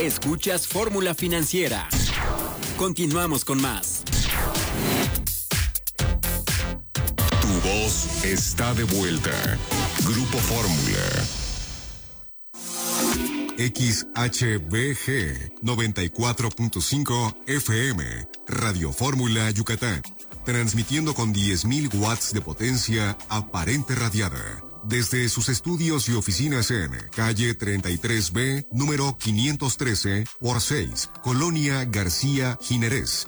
Escuchas Fórmula Financiera. Continuamos con más. Tu voz está de vuelta. Grupo Fórmula. XHBG 94.5 FM, Radio Fórmula Yucatán, transmitiendo con 10.000 watts de potencia aparente radiada, desde sus estudios y oficinas en calle 33B, número 513 por 6, Colonia García Jiménez,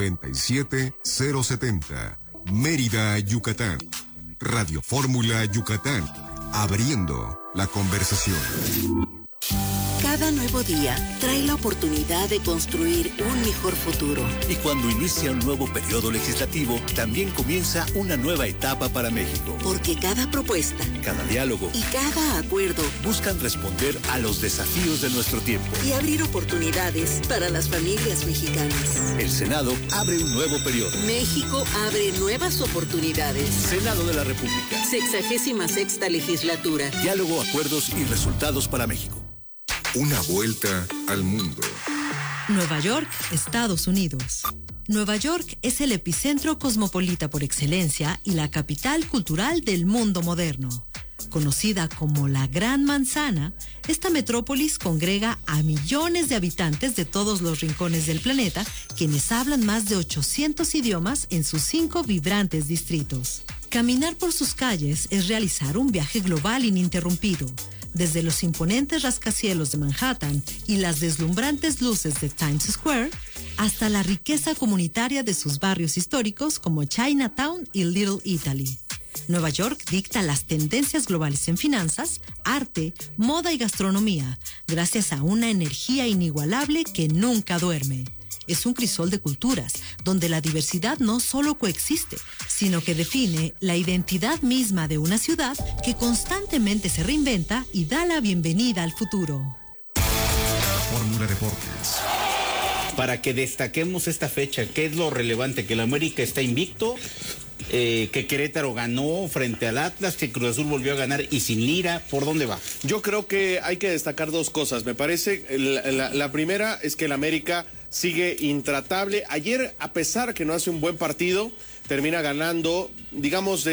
97070, Mérida, Yucatán. Radio Fórmula Yucatán, abriendo la conversación. Cada nuevo día trae la oportunidad de construir un mejor futuro. Y cuando inicia un nuevo periodo legislativo, también comienza una nueva etapa para México. Porque cada propuesta, cada diálogo y cada acuerdo buscan responder a los desafíos de nuestro tiempo y abrir oportunidades para las familias mexicanas. El Senado abre un nuevo periodo. México abre nuevas oportunidades. Senado de la República. 66ª legislatura. Diálogo, acuerdos y resultados para México. Una vuelta al mundo. Nueva York, Estados Unidos. Nueva York es el epicentro cosmopolita por excelencia y la capital cultural del mundo moderno. Conocida como la Gran Manzana, esta metrópolis congrega a millones de habitantes de todos los rincones del planeta, quienes hablan más de 800 idiomas en sus 5 vibrantes distritos. Caminar por sus calles es realizar un viaje global ininterrumpido. Desde los imponentes rascacielos de Manhattan y las deslumbrantes luces de Times Square, hasta la riqueza comunitaria de sus barrios históricos como Chinatown y Little Italy. Nueva York dicta las tendencias globales en finanzas, arte, moda y gastronomía, gracias a una energía inigualable que nunca duerme. Es un crisol de culturas, donde la diversidad no solo coexiste, sino que define la identidad misma de una ciudad que constantemente se reinventa y da la bienvenida al futuro. Fórmula Deportes. Para que destaquemos esta fecha, ¿qué es lo relevante? Que el América está invicto, que Querétaro ganó frente al Atlas, que Cruz Azul volvió a ganar y sin Lira. ¿Por dónde va? Yo creo que hay que destacar dos cosas. Me parece, la primera es que el América sigue intratable. Ayer, a pesar que no hace un buen partido, termina ganando, digamos,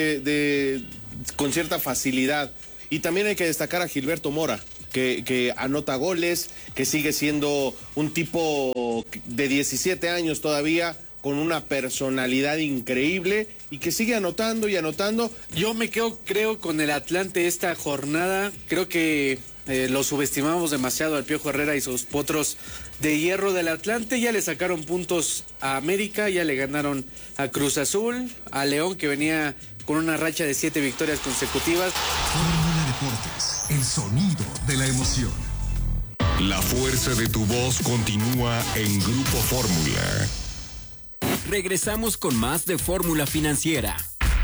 con cierta facilidad. Y también hay que destacar a Gilberto Mora, que anota goles, que sigue siendo un tipo de 17 años todavía, con una personalidad increíble y que sigue anotando y anotando. Yo me creo con el Atlante esta jornada. Creo que lo subestimamos demasiado al Piojo Herrera y sus potros de hierro del Atlante. Ya le sacaron puntos a América, ya le ganaron a Cruz Azul, a León, que venía con una racha de 7 victorias consecutivas. Fórmula Deportes, el sonido de la emoción. La fuerza de tu voz continúa en Grupo Fórmula. Regresamos con más de Fórmula Financiera.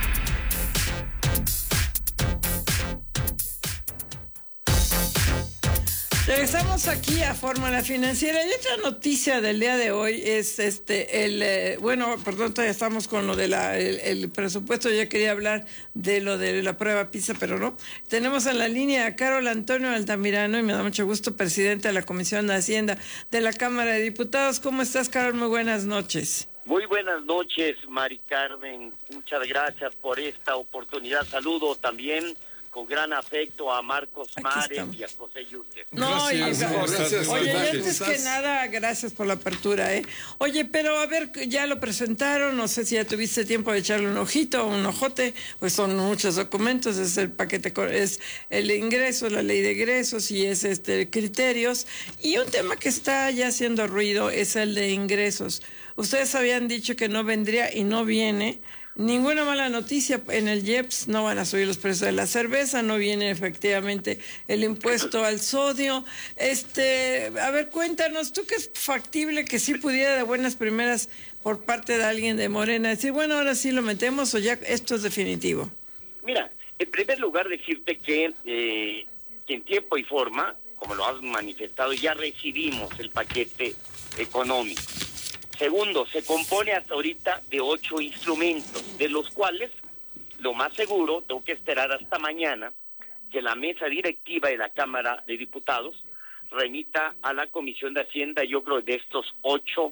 Regresamos aquí a Fórmula Financiera y otra noticia del día de hoy es todavía estamos con lo de el presupuesto. Ya quería hablar de lo de la prueba PISA, pero no. Tenemos en la línea a Carol Antonio Altamirano y me da mucho gusto, presidente de la Comisión de Hacienda de la Cámara de Diputados. ¿Cómo estás, Carol? Muy buenas noches. Muy buenas noches, Mari Carmen. Muchas gracias por esta oportunidad. Saludo también con gran afecto a Marcos Mares y a José Yute. Gracias. Oye, antes que nada, gracias por la apertura, ¿eh? Oye, pero a ver, ya lo presentaron, no sé si ya tuviste tiempo de echarle un ojito, un ojote, pues son muchos documentos, es el paquete, es el ingreso, la ley de ingresos y es criterios, y un tema que está ya haciendo ruido es el de ingresos. Ustedes habían dicho que no vendría y no viene. Ninguna mala noticia, en el IEPS no van a subir los precios de la cerveza, no viene efectivamente el impuesto al sodio. A ver, cuéntanos, ¿tú qué es factible que sí pudiera de buenas primeras por parte de alguien de Morena decir, bueno, ahora sí lo metemos o ya esto es definitivo? Mira, en primer lugar decirte que en tiempo y forma, como lo has manifestado, ya recibimos el paquete económico. Segundo, se compone hasta ahorita de 8 instrumentos, de los cuales, lo más seguro, tengo que esperar hasta mañana, que la mesa directiva de la Cámara de Diputados remita a la Comisión de Hacienda, yo creo, de estos 8,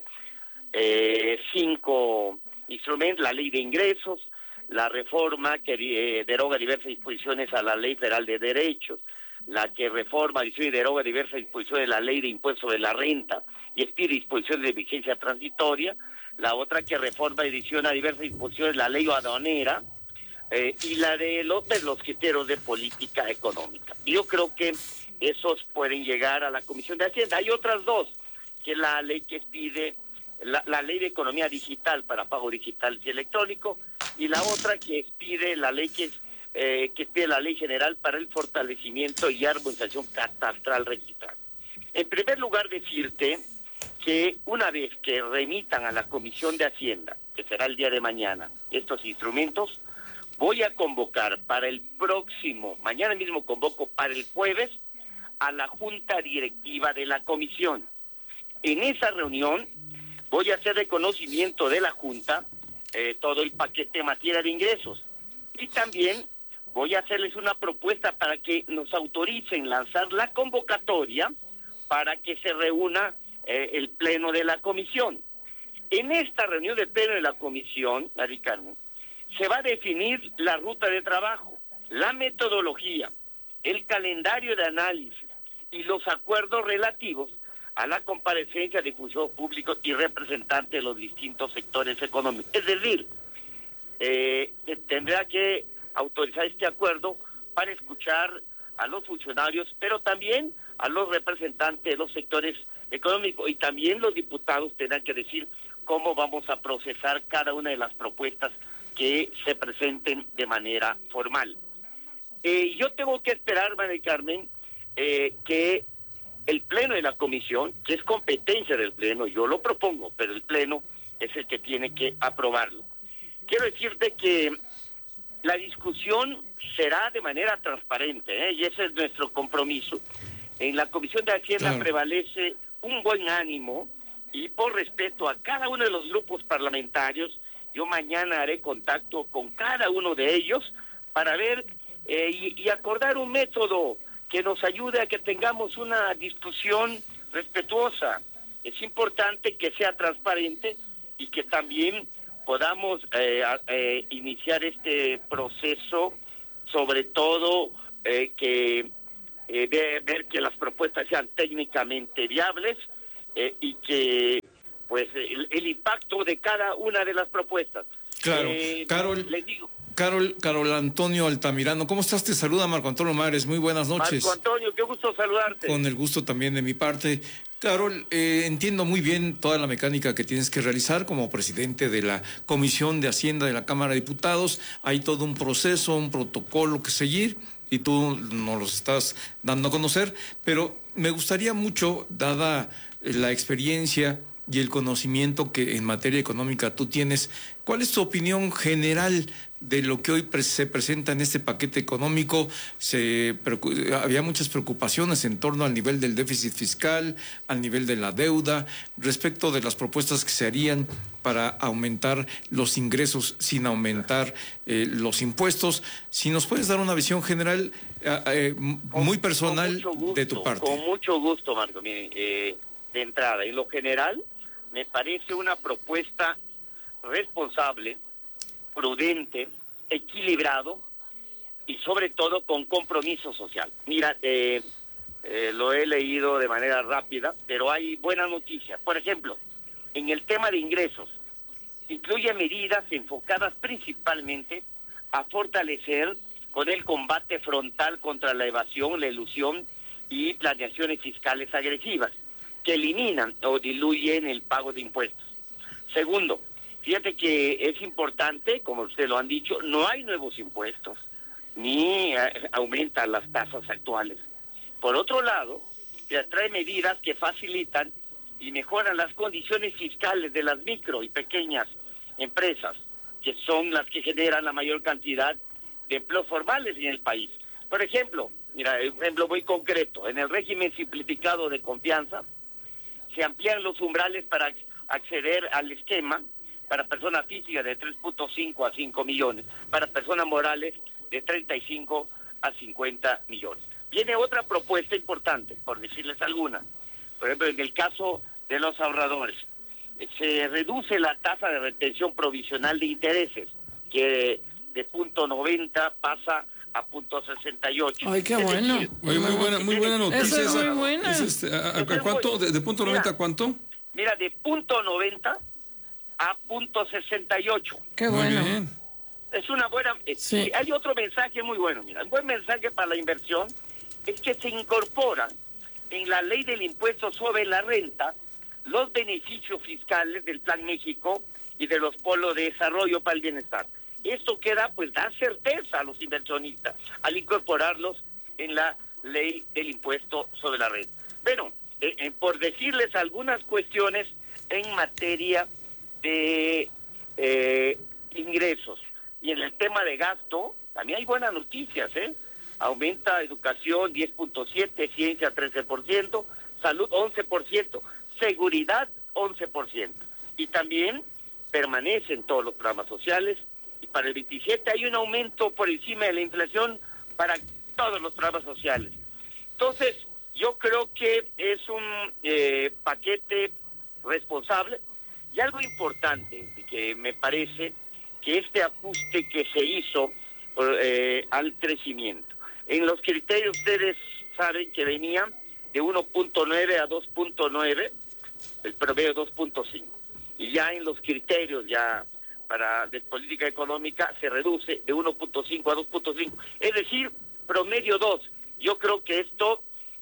5 instrumentos: la ley de ingresos, la reforma que deroga diversas disposiciones a la Ley Federal de Derechos, la que reforma, adiciona y deroga diversas disposiciones de la Ley de Impuestos sobre la Renta y expide disposiciones de vigencia transitoria, la otra que reforma y adiciona diversas disposiciones de la Ley Aduanera, y la de los criterios de política económica. Yo creo que esos pueden llegar a la Comisión de Hacienda. Hay otras dos, que es la ley que expide la Ley de Economía Digital para pago digital y electrónico, y la otra que expide la ley que expide la Ley General para el fortalecimiento y armonización catastral registral. En primer lugar, decirte que una vez que remitan a la Comisión de Hacienda, que será el día de mañana, estos instrumentos, voy a convocar para el próximo, mañana mismo convoco para el jueves, a la Junta Directiva de la Comisión. En esa reunión voy a hacer de conocimiento de la Junta todo el paquete de materia de ingresos. Y también voy a hacerles una propuesta para que nos autoricen lanzar la convocatoria para que se reúna el pleno de la comisión. En esta reunión del pleno de la comisión, Mari Carmen, se va a definir la ruta de trabajo, la metodología, el calendario de análisis y los acuerdos relativos a la comparecencia de funcionarios públicos y representantes de los distintos sectores económicos. Es decir, tendrá que autorizar este acuerdo para escuchar a los funcionarios, pero también a los representantes de los sectores económicos, y también los diputados tendrán que decir cómo vamos a procesar cada una de las propuestas que se presenten de manera formal. Yo tengo que esperar, María Carmen, que el pleno de la comisión, que es competencia del pleno, yo lo propongo, pero el pleno es el que tiene que aprobarlo. Quiero decirte que la discusión será de manera transparente, y ese es nuestro compromiso. En la Comisión de Hacienda prevalece un buen ánimo, y por respeto a cada uno de los grupos parlamentarios, yo mañana haré contacto con cada uno de ellos para ver y acordar un método que nos ayude a que tengamos una discusión respetuosa. Es importante que sea transparente y que también podamos iniciar este proceso, sobre todo ver que las propuestas sean técnicamente viables y que pues el impacto de cada una de las propuestas. Claro, Carol Antonio Altamirano, ¿cómo estás? Te saluda Marco Antonio Mares, muy buenas noches. Marco Antonio, qué gusto saludarte. Con el gusto también de mi parte. Carol, entiendo muy bien toda la mecánica que tienes que realizar como presidente de la Comisión de Hacienda de la Cámara de Diputados. Hay todo un proceso, un protocolo que seguir, y tú nos lo estás dando a conocer, pero me gustaría mucho, dada la experiencia y el conocimiento que en materia económica tú tienes, ¿cuál es tu opinión general de lo que hoy se presenta en este paquete económico? Había muchas preocupaciones en torno al nivel del déficit fiscal, al nivel de la deuda, respecto de las propuestas que se harían para aumentar los ingresos sin aumentar los impuestos. Si nos puedes dar una visión general muy personal de tu parte. Con mucho gusto, Marco. Miren, de entrada, en lo general, me parece una propuesta responsable, prudente, equilibrado y sobre todo con compromiso social. Mira, lo he leído de manera rápida, pero hay buenas noticias. Por ejemplo, en el tema de ingresos, incluye medidas enfocadas principalmente a fortalecer con el combate frontal contra la evasión, la elusión y planeaciones fiscales agresivas, que eliminan o diluyen el pago de impuestos. Segundo, fíjate que es importante, como ustedes lo han dicho, no hay nuevos impuestos, ni aumentan las tasas actuales. Por otro lado, se trae medidas que facilitan y mejoran las condiciones fiscales de las micro y pequeñas empresas, que son las que generan la mayor cantidad de empleos formales en el país. Por ejemplo, mira, un ejemplo muy concreto, en el régimen simplificado de confianza, se amplían los umbrales para acceder al esquema para personas físicas de 3.5 a 5 millones, para personas morales de 35 a 50 millones. Viene otra propuesta importante, por decirles alguna. Por ejemplo, en el caso de los ahorradores, se reduce la tasa de retención provisional de intereses, que de 0.90 pasa a 0.68. Ay, qué bueno. Oye, muy buena noticia. Esa es muy buena. ¿A cuánto? ¿De punto 90 a cuánto? Mira, de 0.90 a 0.68. Qué bueno. Muy bien. Es una buena... Sí. Hay otro mensaje muy bueno, mira. Un buen mensaje para la inversión es que se incorpora en la ley del impuesto sobre la renta los beneficios fiscales del Plan México y de los polos de desarrollo para el bienestar. Esto queda, pues, da certeza a los inversionistas al incorporarlos en la ley del impuesto sobre la renta. Bueno, por decirles algunas cuestiones en materia de ingresos. Y en el tema de gasto, también hay buenas noticias, Aumenta educación 10.7%, ciencia 13%, salud 11%, seguridad 11%. Y también permanecen todos los programas sociales. Y para el 27 hay un aumento por encima de la inflación para todos los programas sociales. Entonces, yo creo que es un paquete responsable. Y algo importante que me parece que este ajuste que se hizo al crecimiento. En los criterios ustedes saben que venían de 1.9 a 2.9, el promedio 2.5. Y ya en los criterios de política económica se reduce de 1.5 a 2.5. Es decir, promedio 2. Yo creo que esto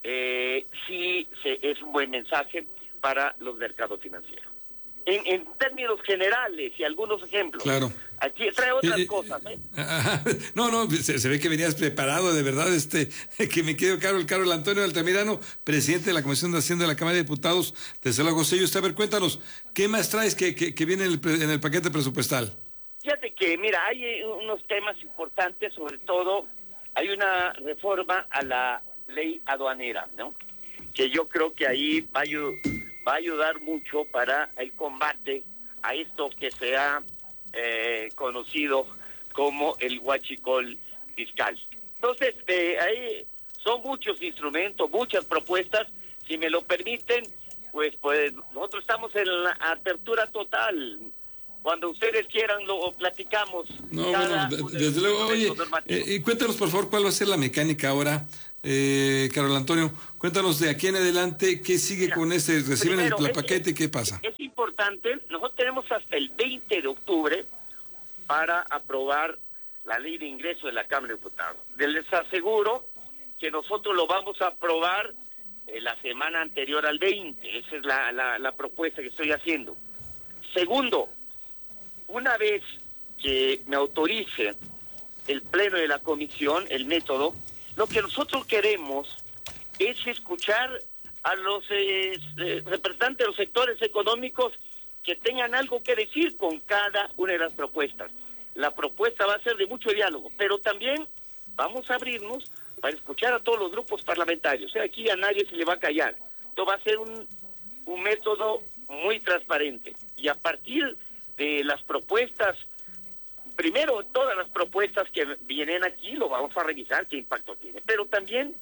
sí es un buen mensaje para los mercados financieros. En términos generales y algunos ejemplos. Claro. Aquí trae otras cosas, No, se ve que venías preparado, de verdad, que me quedo Carol Antonio Altamirano, presidente de la Comisión de Hacienda de la Cámara de Diputados de Zalagoza. A ver, cuéntanos, ¿qué más traes que viene en el paquete presupuestal? Fíjate que, mira, hay unos temas importantes, sobre todo, hay una reforma a la ley aduanera, ¿no? Que yo creo que ahí va a ayudar mucho para el combate a esto que se ha conocido como el huachicol fiscal. Entonces, ahí son muchos instrumentos, muchas propuestas. Si me lo permiten, pues nosotros estamos en la apertura total. Cuando ustedes quieran lo platicamos. No, bueno, desde luego. Oye, cuéntanos por favor cuál va a ser la mecánica ahora. Carol Antonio, cuéntanos de aquí en adelante, ¿qué sigue con reciben el paquete y qué pasa? Es importante, nosotros tenemos hasta el 20 de octubre para aprobar la ley de ingreso de la Cámara de Diputados. Les aseguro que nosotros lo vamos a aprobar la semana anterior al 20, esa es la propuesta que estoy haciendo. Segundo, una vez que me autorice el pleno de la comisión, el método, lo que nosotros queremos es escuchar a los representantes de los sectores económicos que tengan algo que decir con cada una de las propuestas. La propuesta va a ser de mucho diálogo, pero también vamos a abrirnos para escuchar a todos los grupos parlamentarios. O sea, aquí a nadie se le va a callar. Esto va a ser un método muy transparente. Y a partir de las propuestas, primero, todas las propuestas que vienen aquí lo vamos a revisar qué impacto tiene, pero también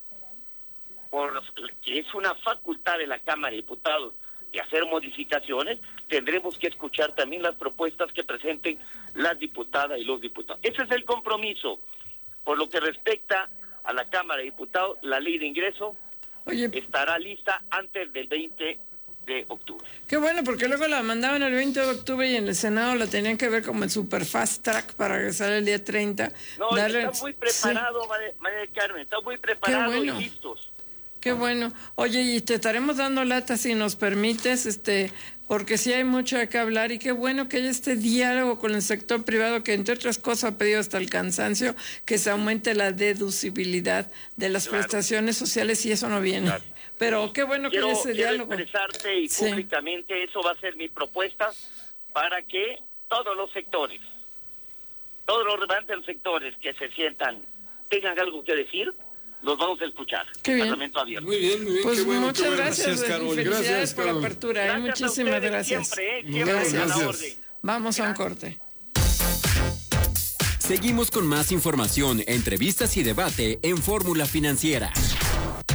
que es una facultad de la Cámara de Diputados de hacer modificaciones, tendremos que escuchar también las propuestas que presenten las diputadas y los diputados. Ese es el compromiso. Por lo que respecta a la Cámara de Diputados, la ley de ingreso estará lista antes del 20 de octubre. Qué bueno, porque luego la mandaban el 20 de octubre y en el Senado la tenían que ver como el super fast track para regresar el día 30. No, está muy preparado, sí. María del Carmen, está muy preparado y listos. Qué bueno. Oye, y te estaremos dando lata si nos permites, porque sí hay mucho de qué hablar y qué bueno que haya este diálogo con el sector privado que, entre otras cosas, ha pedido hasta el cansancio que se aumente la deducibilidad de las prestaciones sociales y eso no viene. Claro. Pero qué bueno que haya ese diálogo. Quiero expresarte y públicamente, eso va a ser mi propuesta para que todos los sectores, todos los representantes de los sectores que se sientan, tengan algo que decir, los vamos a escuchar. Qué bien. Parlamento abierto. Muy bien. Pues qué bueno, muchas gracias, Carol. Felicidades por la apertura. Gracias muchísimas gracias. Siempre a la orden. Vamos a un corte. Seguimos con más información, entrevistas y debate en Fórmula Financiera.